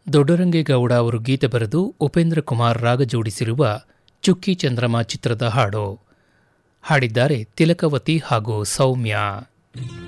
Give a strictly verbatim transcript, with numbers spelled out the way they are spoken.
ದೊಡ್ಡರಂಗೇಗೌಡ ಅವರು ಗೀತೆ ಬರೆದು ಉಪೇಂದ್ರ ಕುಮಾರ್ ರಾಗ ಜೋಡಿಸಿರುವ ಚುಕ್ಕಿ ಚಂದ್ರಮ ಚಿತ್ರದ ಹಾಡು ಹಾಡಿದ್ದಾರೆ ತಿಲಕವತಿ ಹಾಗೂ ಸೌಮ್ಯ.